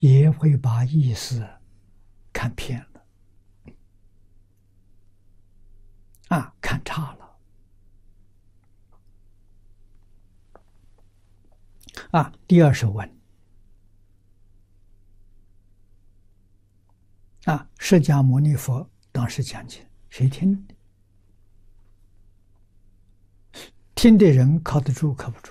也会把意思看偏了，看差了。第二是闻。释迦牟尼佛当时讲经，谁听的？听的人靠得住，靠不住？